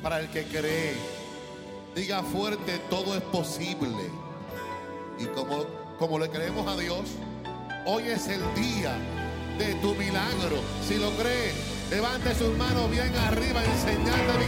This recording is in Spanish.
para el que cree. Diga fuerte, todo es posible. Y como le creemos a Dios, hoy es el día de tu milagro. Si lo cree, levante sus manos bien arriba en señal de